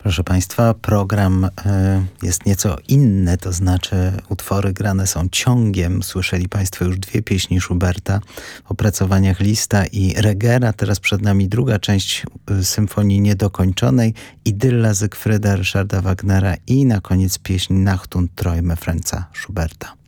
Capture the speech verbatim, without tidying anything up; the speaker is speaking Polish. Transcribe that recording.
Proszę Państwa, program y, jest nieco inny, to znaczy utwory grane są ciągiem. Słyszeli Państwo już dwie pieśni Schuberta w opracowaniach Lista i Regera. Teraz przed nami druga część y, symfonii niedokończonej, Idylla Zygfryda Ryszarda Wagnera i na koniec pieśń Nachtung träume Franza Schuberta.